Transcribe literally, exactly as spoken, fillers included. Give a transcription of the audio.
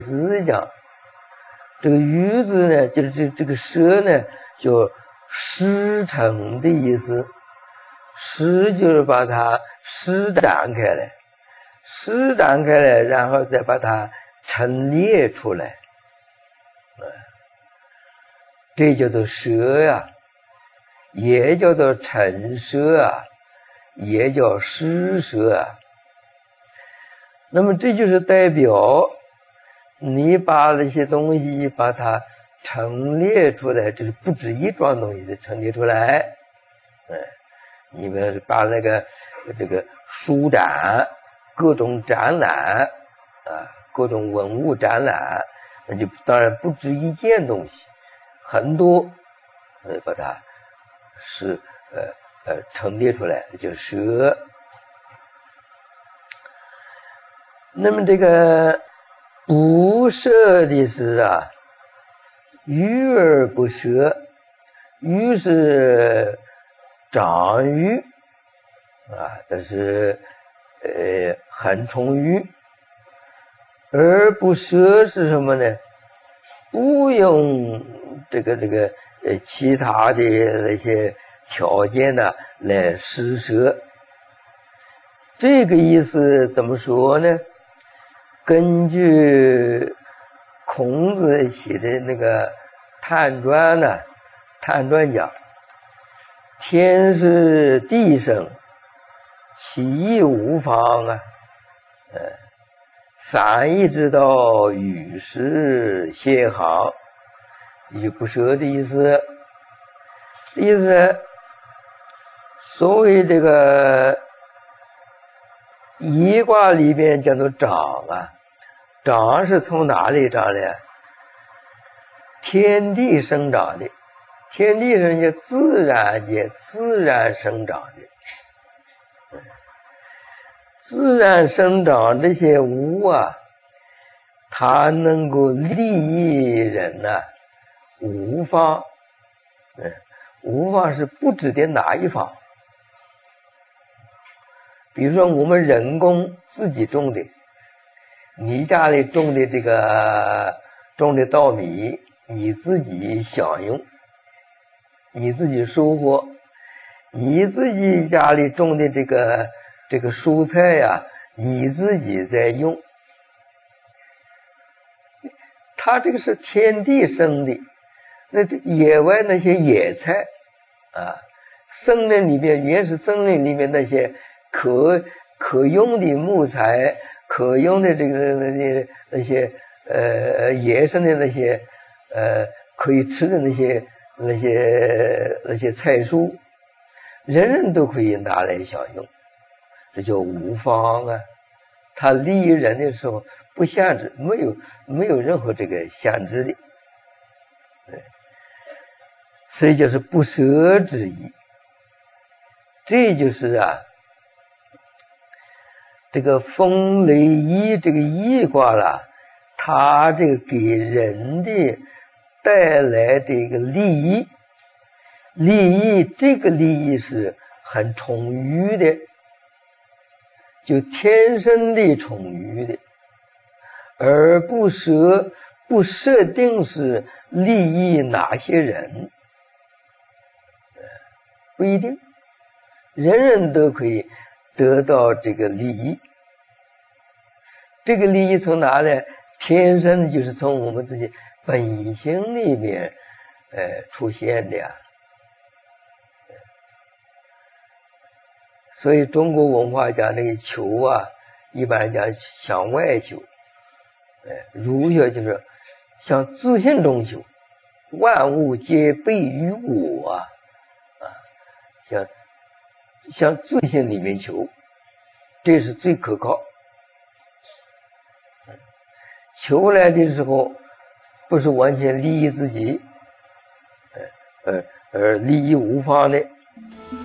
字讲，这个鱼字呢，就是这这个蛇呢，就施成的意思。施就是把它施展开来，施展开来，然后再把它陈列出来，这叫做蛇呀，也叫做陈蛇啊，也叫施蛇啊。那么这就是代表你把那些东西把它陈列出来，这是不止一桩东西陈列出来。嗯，你们把那个这个书展、各种展览啊，各种文物展览，那就当然不止一件东西，很多，呃，把它是呃呃陈列出来，就是蛇。那么这个不舍的是啊，鱼而不舍，鱼是长鱼啊，但是呃很充裕，而不舍是什么呢？不用这个这个呃其他的那些条件呢来施舍。这个意思怎么说呢？根据孔子写的那个《探传》呢，《探传》讲，天是地生，其义无方啊。呃，翻译之道，与时偕行，也不舍的意思。意思，所谓这个易卦里边叫做长啊，长是从哪里长的？天地生长的，天地是人家自然界自然生长的。自然生长这些物啊，它能够利益人呢、啊，无方。嗯，无方是不指的哪一方？比如说我们人工自己种的，你家里种的这个种的稻米，你自己享用，你自己收获，你自己家里种的这个这个蔬菜呀、啊，你自己在用。它这个是天地生的，那野外那些野菜啊，森林里面原始森林里面那些可可用的木材，可用的这个那些那些呃野生的那些呃可以吃的那些那些那些菜蔬，人人都可以拿来享用，这叫无方啊。它利益人的时候不限制，没有没有任何这个限制的，对，所以就是不舍之意。这就是啊，这个风雷易这个易卦啦，它这个给人的带来的一个利益，利益这个利益是很充裕的，就天生的充裕的，而不设不设定是利益哪些人，不一定，人人都可以得到这个利益。这个利益从哪来？天生就是从我们自己本性里面呃出现的呀。所以中国文化讲这个求啊，一般讲向外求，呃，儒学就是向自性中求，万物皆备于我啊，啊，向向自性里面求，这是最可靠。求来的时候，不是完全利益自己，呃，而而利益无方的。